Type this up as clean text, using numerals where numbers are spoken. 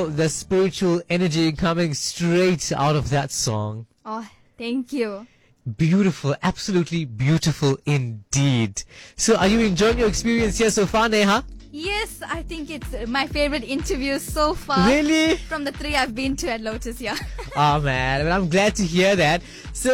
the spiritual energy coming straight out of that song. Oh, thank you. Beautiful, absolutely beautiful indeed. So are you enjoying your experience here so far, Neha? Yes, I think it's my favorite interview so far. Really? From the 3 I've been to at Lotus, yeah. Oh man, well, I'm glad to hear that. So